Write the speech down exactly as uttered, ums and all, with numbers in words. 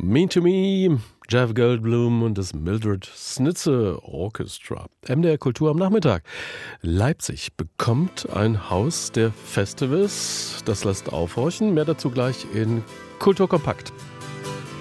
Mean to Me, Jeff Goldblum und das Mildred Snitze Orchestra. M D R Kultur am Nachmittag. Leipzig bekommt ein Haus der Festivals. Das lässt aufhorchen. Mehr dazu gleich in Kultur kompakt.